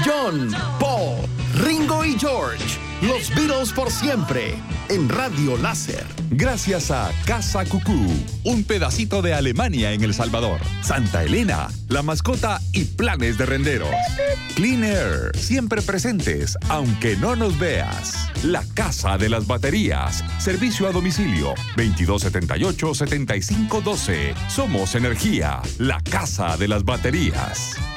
John, Paul, Ringo y George. Los Beatles por siempre. En Radio Láser. Gracias a Casa Cucú, un pedacito de Alemania en El Salvador. Santa Elena, la mascota y planes de renderos. Clean Air, siempre presentes, aunque no nos veas. La Casa de las Baterías. Servicio a domicilio 2278-7512. Somos Energía, la Casa de las Baterías.